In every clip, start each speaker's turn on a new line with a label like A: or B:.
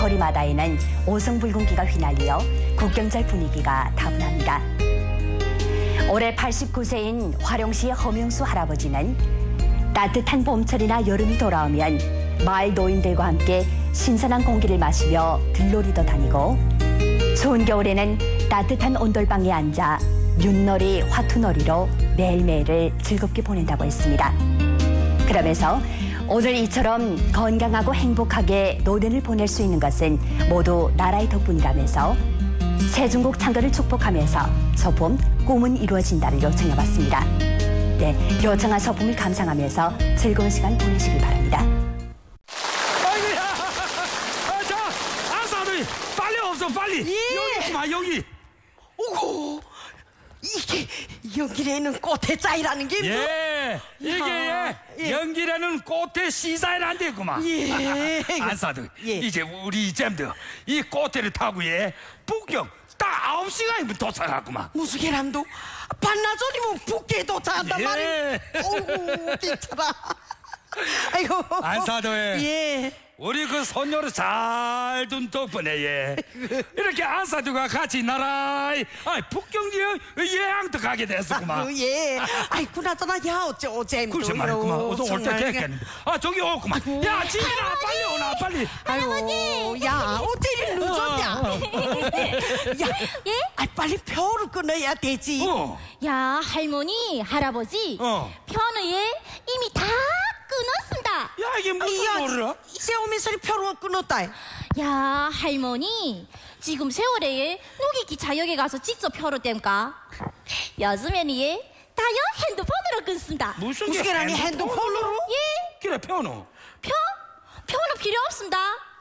A: 거리마다에는 오성불궁기가 휘날리어 국경절 분위기가 다분합니다. 올해 89세인 화룡시의 허명수 할아버지는 따뜻한 봄철이나 여름이 돌아오면 마을 노인들과 함께 신선한 공기를 마시며 들놀이도 다니고 추운 겨울에는 따뜻한 온돌방에 앉아 윷놀이, 화투놀이로 매일매일을 즐겁게 보낸다고 했습니다. 그러면서 오늘 이처럼 건강하고 행복하게 노년을 보낼 수 있는 것은 모두 나라의 덕분이라면서 새중국 창건을 축복하면서 소품 꿈은 이루어진다를 요청해봤습니다. 네, 요청한 소품을 감상하면서 즐거운 시간 보내시길 바랍니다.
B: 아이고야! 자, 아사들 빨리 없어 빨리.
C: 예.
B: 여기 마 여기.
C: 오고 이게 여기에는 꽃의 짜이라는 게
B: 예, 이게
C: 예.
B: 연기라는 꽃의 시사이란데구만.
C: 예.
B: 안사들
C: 예.
B: 이제 우리 잼들 이 꽃대를 타고 북경 딱 9시간이면 도착하구만.
C: 무슨 계란도 반나절이면 북계에 도착한단
B: 예.
C: 말이야. 어우 귀찮아. 아이고
B: 안사도에
C: 예.
B: 우리 그 손녀를 잘 둔 덕분에 이렇게 안사두가 같이 나라에 북경 여행도 가게 됐었구만.
C: 예. 아이 그나저나 야 어째
B: 글쎄 말이구만. 어서 올 때 됐겠는데. 저기 오구만. 야 지민아 빨리 오나 빨리.
C: 아이고 야 어째 이리 늦었냐. 야
D: 예?
C: 빨리 표를 끊어야 되지.
D: 야, 할머니, 할아버지, 편을 이미 다 끊었습니다.
B: 야 이게 무슨 소리야?
C: 이제 오면서 표를 끊었다.
D: 야, 할머니, 지금 세월에 누기 기차역에 가서 직접 표를 뗀가? 요즘에는 다요 핸드폰으로 끊습니다.
B: 무슨
C: 게라니 핸드폰으로?
D: 예?
B: 그래 표는.
D: 표는 필요 없습니다.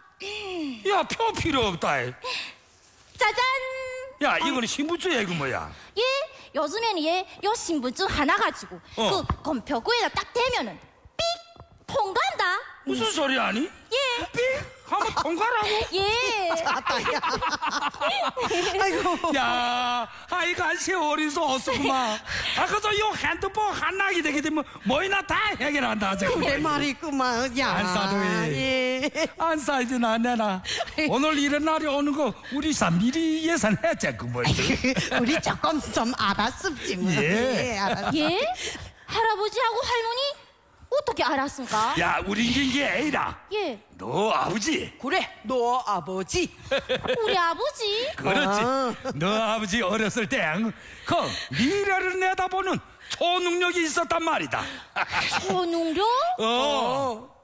B: 야 표 필요 없다.
D: 짜잔!
B: 야 이거는 신분증이야 이거 뭐야?
D: 예? 요즘에는 요 신분증 하나 가지고 그 검표구에다 딱 대면은 삑! 통과한다.
B: 무슨 소리 아니?
D: 예.
B: 삑! 한번 통과라고?
D: 예.
C: 아이고.
B: 야, 하여간 세월이 없었구만. 그래서 요 핸드폰 한락이 되게 되면 뭐이나 다 해결한다.
C: 그래 말이구만. 야.
B: 안사도에.
C: 예.
B: 안 사이즈 나 내놔. 오늘 이런 날이 오는 거 우리 미리 예산했지 그 뭐지?
C: 우리 조금 좀 알았습지 뭐.
B: 예.
C: 알았어.
D: 예? 할아버지하고 할머니 어떻게 알았습니까?
B: 야, 우리 게 아니라
D: 예.
B: 너 아버지.
C: 그래 너 아버지.
D: 우리 아버지?
B: 그렇지. 너 아버지 어렸을 때 그 미래를 내다보는 초능력이 있었단 말이다.
D: 초능력?